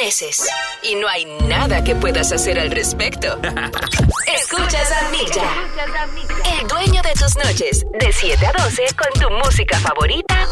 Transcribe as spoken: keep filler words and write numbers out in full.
meses. Y no hay nada que puedas hacer al respecto. Escuchas a Milla, el dueño de tus noches, de siete a doce con tu música favorita